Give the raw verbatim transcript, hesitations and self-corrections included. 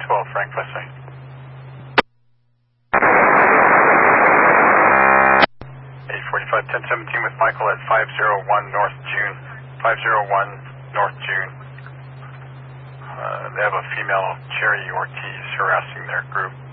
twelve, Frank Westside. eight forty-five, ten seventeen with Michael at five oh one North June. five oh one North June. Uh, they have a female Cherry Ortiz harassing their group.